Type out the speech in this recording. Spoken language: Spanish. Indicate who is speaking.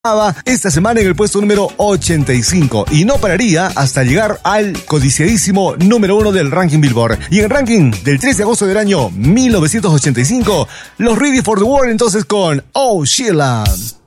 Speaker 1: esta semana en el puesto número 85 y no pararía hasta llegar al codiciadísimo número 1 del ranking Billboard. Y en el ranking del 3 de agosto del año 1985, los Ready for the World entonces con Oh Sheila.